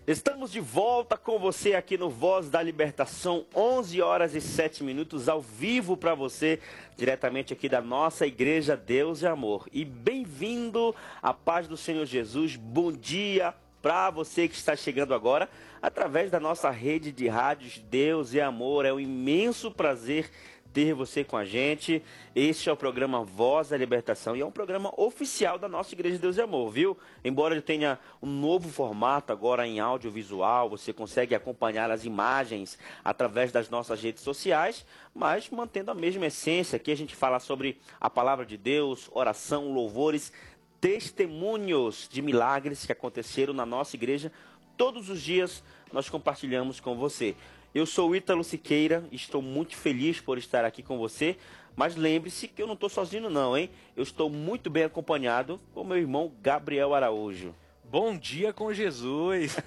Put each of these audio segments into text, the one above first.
Estamos de volta com você aqui no Voz da Libertação, 11 horas e 7 minutos, ao vivo para você, diretamente aqui da nossa Igreja Deus e Amor. E bem-vindo à paz do Senhor Jesus, bom dia para você que está chegando agora, através da nossa rede de rádios Deus e Amor. É um imenso prazer ter você com a gente. Este é o programa Voz da Libertação e é um programa oficial da nossa Igreja de Deus e Amor, viu? Embora ele tenha um novo formato agora em audiovisual, você consegue acompanhar as imagens através das nossas redes sociais, mas mantendo a mesma essência. Aqui a gente fala sobre a palavra de Deus, oração, louvores, testemunhos de milagres que aconteceram na nossa igreja. Todos os dias nós compartilhamos com você. Eu sou o Ítalo Siqueira, estou muito feliz por estar aqui com você, mas lembre-se que eu não estou sozinho não, hein? Eu estou muito bem acompanhado com meu irmão Gabriel Araújo. Bom dia com Jesus!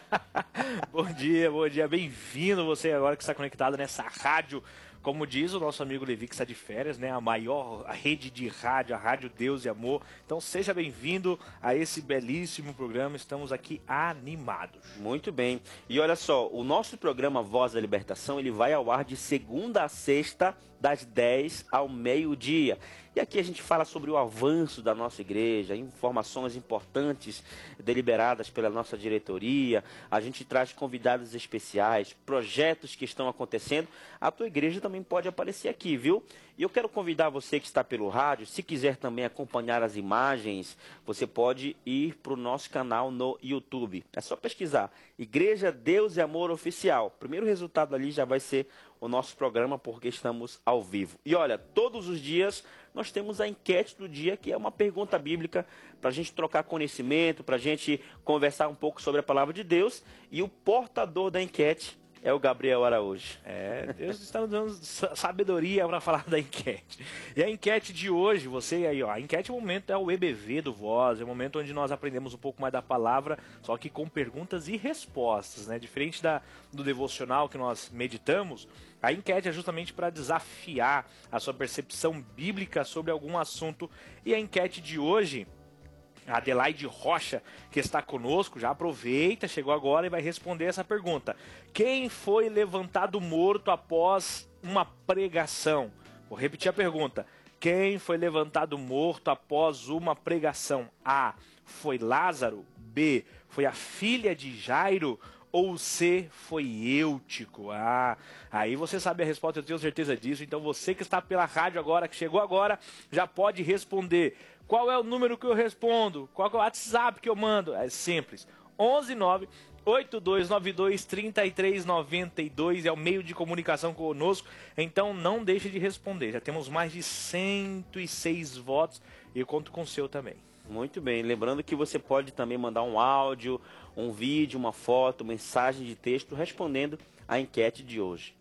Bom dia, bem-vindo você agora que está conectado nessa rádio. Como diz o nosso amigo Levi, que está de férias, né? A maior rede de rádio, a Rádio Deus e Amor. Então seja bem-vindo a esse belíssimo programa, estamos aqui animados. Muito bem. E olha só, o nosso programa Voz da Libertação, ele vai ao ar de segunda a sexta, das 10 ao meio-dia. E aqui a gente fala sobre o avanço da nossa igreja, informações importantes deliberadas pela nossa diretoria. A gente traz convidados especiais, projetos que estão acontecendo. A tua igreja também pode aparecer aqui, viu? E eu quero convidar você que está pelo rádio, se quiser também acompanhar as imagens, você pode ir para o nosso canal no YouTube. É só pesquisar Igreja Deus e Amor Oficial. O primeiro resultado ali já vai ser o nosso programa, porque estamos ao vivo. E olha, todos os dias nós temos a enquete do dia, que é uma pergunta bíblica para a gente trocar conhecimento, para a gente conversar um pouco sobre a palavra de Deus. E o portador da enquete é o Gabriel Araújo. Deus está nos dando sabedoria para falar da enquete. E a enquete de hoje, você aí, ó, a enquete é o momento, é o EBV do Voz, é o momento onde nós aprendemos um pouco mais da palavra, só que com perguntas e respostas, né? Diferente do devocional que nós meditamos, a enquete é justamente para desafiar a sua percepção bíblica sobre algum assunto. E a enquete de hoje, a Adelaide Rocha, que está conosco, já aproveita, chegou agora e vai responder essa pergunta. Quem foi levantado morto após uma pregação? Vou repetir a pergunta. Quem foi levantado morto após uma pregação? A. Foi Lázaro? B. Foi a filha de Jairo? Ou C, foi Eutico? Aí você sabe a resposta, eu tenho certeza disso. Então você que está pela rádio agora, que chegou agora, já pode responder. Qual é o número que eu respondo? Qual é o WhatsApp que eu mando? É simples. 119-8292-3392 é o meio de comunicação conosco. Então não deixe de responder. Já temos mais de 106 votos e eu conto com o seu também. Muito bem, lembrando que você pode também mandar um áudio, um vídeo, uma foto, mensagem de texto respondendo a enquete de hoje.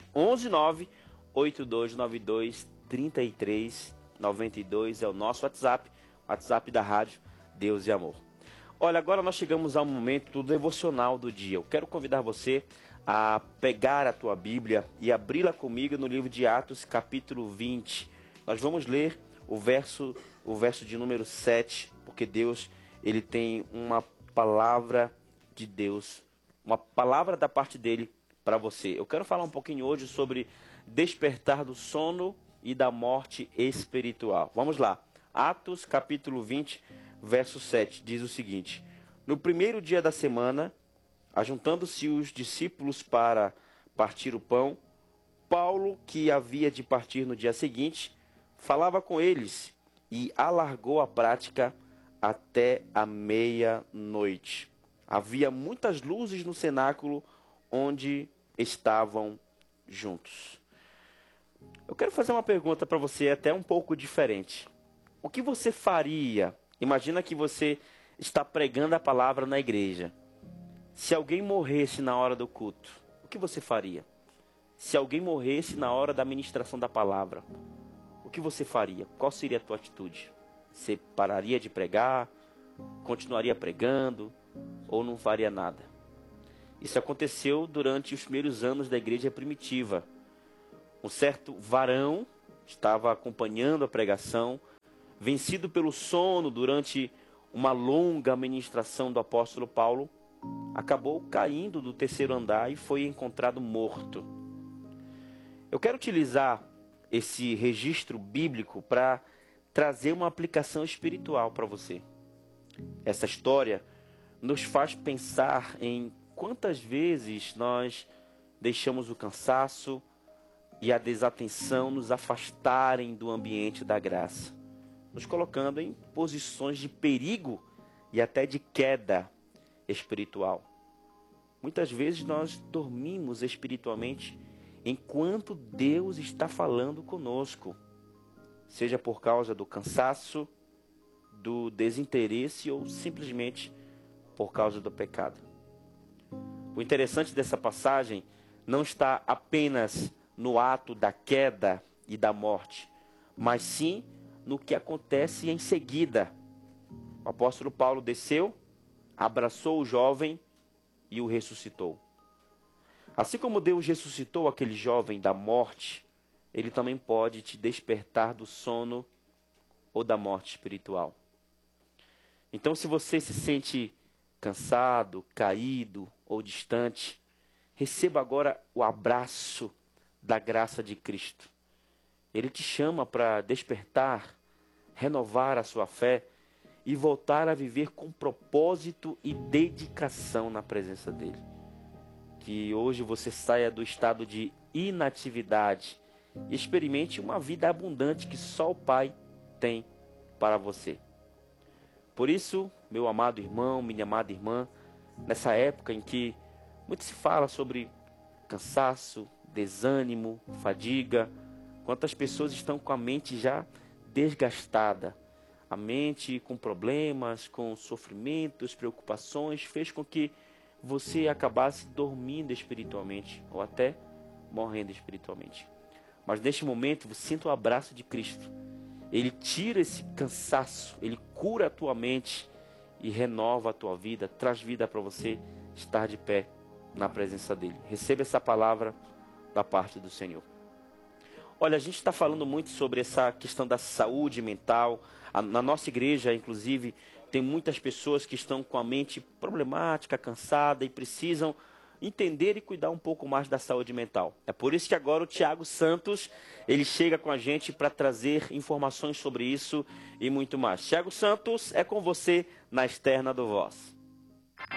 119-8292-3392 é o nosso WhatsApp, WhatsApp da Rádio Deus e Amor. Olha, agora nós chegamos ao momento do devocional do dia. Eu quero convidar você a pegar a tua Bíblia e abri-la comigo no livro de Atos, capítulo 20. Nós vamos ler o verso de número 7, porque Deus, ele tem uma palavra de Deus, uma palavra da parte dele para você. Eu quero falar um pouquinho hoje sobre despertar do sono e da morte espiritual. Vamos lá. Atos, capítulo 20, verso 7, diz o seguinte: No primeiro dia da semana, ajuntando-se os discípulos para partir o pão, Paulo, que havia de partir no dia seguinte, falava com eles e alargou a prática até a meia-noite. Havia muitas luzes no cenáculo onde estavam juntos. Eu quero fazer uma pergunta para você até um pouco diferente. O que você faria? Imagina que você está pregando a palavra na igreja. Se alguém morresse na hora do culto, o que você faria? Se alguém morresse na hora da ministração da palavra, o que você faria? Qual seria a tua atitude? Você pararia de pregar? Continuaria pregando? Ou não faria nada? Isso aconteceu durante os primeiros anos da igreja primitiva. Um certo varão estava acompanhando a pregação, vencido pelo sono durante uma longa ministração do apóstolo Paulo, acabou caindo do terceiro andar e foi encontrado morto. Eu quero utilizar esse registro bíblico para trazer uma aplicação espiritual para você. Essa história nos faz pensar em quantas vezes nós deixamos o cansaço e a desatenção nos afastarem do ambiente da graça, nos colocando em posições de perigo e até de queda espiritual. Muitas vezes nós dormimos espiritualmente enquanto Deus está falando conosco, seja por causa do cansaço, do desinteresse ou simplesmente por causa do pecado. O interessante dessa passagem não está apenas no ato da queda e da morte, mas sim no que acontece em seguida. O apóstolo Paulo desceu, abraçou o jovem e o ressuscitou. Assim como Deus ressuscitou aquele jovem da morte, Ele também pode te despertar do sono ou da morte espiritual. Então, se você se sente cansado, caído ou distante, receba agora o abraço da graça de Cristo. Ele te chama para despertar, renovar a sua fé e voltar a viver com propósito e dedicação na presença dEle. Que hoje você saia do estado de inatividade e experimente uma vida abundante que só o Pai tem para você. Por isso, meu amado irmão, minha amada irmã, nessa época em que muito se fala sobre cansaço, desânimo, fadiga, quantas pessoas estão com a mente já desgastada, a mente com problemas, com sofrimentos, preocupações, fez com que você acabasse dormindo espiritualmente ou até morrendo espiritualmente. Mas neste momento, você sinta o abraço de Cristo. Ele tira esse cansaço, Ele cura a tua mente e renova a tua vida, traz vida para você estar de pé na presença dEle. Receba essa palavra da parte do Senhor. Olha, a gente está falando muito sobre essa questão da saúde mental. Na nossa igreja, inclusive, tem muitas pessoas que estão com a mente problemática, cansada e precisam entender e cuidar um pouco mais da saúde mental. É por isso que agora o Tiago Santos, ele chega com a gente para trazer informações sobre isso e muito mais. Tiago Santos, é com você na externa do Voz.